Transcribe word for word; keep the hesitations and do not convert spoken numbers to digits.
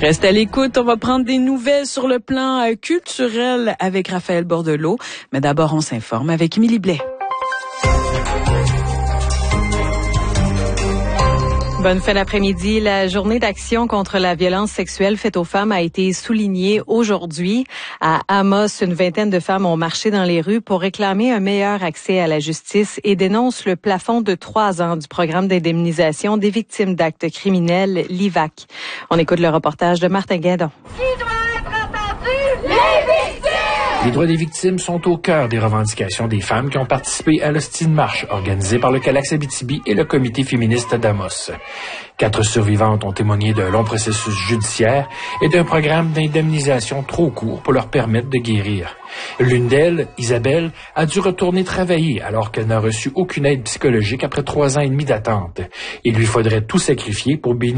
Reste à l'écoute, on va prendre des nouvelles sur le plan euh, culturel avec Raphaël Bordelot. Mais d'abord, on s'informe avec Émilie Blais. Bonne fin d'après-midi. La journée d'action contre la violence sexuelle faite aux femmes a été soulignée aujourd'hui. À Amos, une vingtaine de femmes ont marché dans les rues pour réclamer un meilleur accès à la justice et dénoncent le plafond de trois ans du programme d'indemnisation des victimes d'actes criminels, l'I V A C. On écoute le reportage de Martin Guindon. Qui doit être entendu? Les victimes! Les droits des victimes sont au cœur des revendications des femmes qui ont participé à l'Hostie de marche organisée par le Calax Abitibi et le comité féministe d'Amos. Quatre survivantes ont témoigné d'un long processus judiciaire et d'un programme d'indemnisation trop court pour leur permettre de guérir. L'une d'elles, Isabelle, a dû retourner travailler alors qu'elle n'a reçu aucune aide psychologique après trois ans et demi d'attente. Il lui faudrait tout sacrifier pour bénéficier